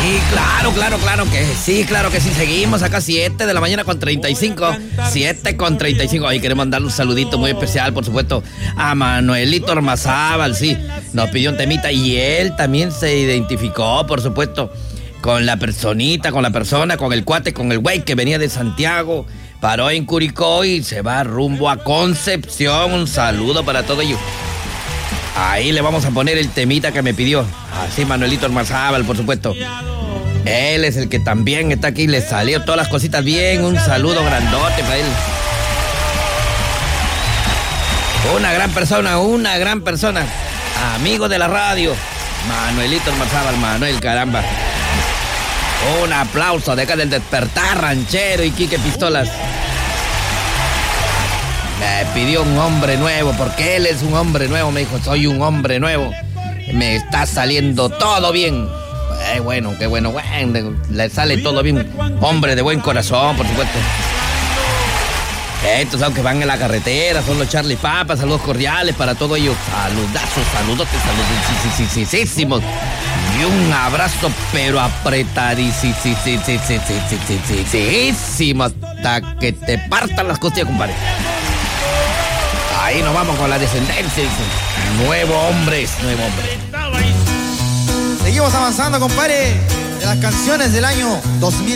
Sí, claro que sí, seguimos acá 7 de la mañana con 35, 7 con 35. Hoy queremos mandarle un saludito muy especial, por supuesto, a Manuelito Ormazábal, sí, nos pidió un temita y él también se identificó, por supuesto, con la personita, con la persona, con el cuate, con el güey que venía de Santiago, paró en Curicó y se va rumbo a Concepción. Un saludo para todos ellos. Ahí le vamos a poner el temita que me pidió. Así Manuelito Ormazábal, por supuesto. Él es el que también está aquí, le salió todas las cositas bien. Un saludo grandote para él. Una gran persona. Amigo de la radio. Manuelito Ormazábal, Manuel, caramba. Un aplauso de acá del Despertar Ranchero y Quique Pistolas. Me pidió un hombre nuevo, porque él es un hombre nuevo. Me dijo, soy un hombre nuevo. Me está saliendo todo bien. Bueno, qué bueno, le sale todo bien. Hombre de buen corazón, por supuesto. Estos, aunque van en la carretera, son los Charlie Papas, saludos cordiales para todos ellos. Saludotes, saludosísimos. Y un abrazo, pero apretadísimo hasta que te partan las costillas, compadre. Ahí nos vamos con la descendencia, dice. Nuevo hombre. Seguimos avanzando, compadre, de las canciones del año 2000.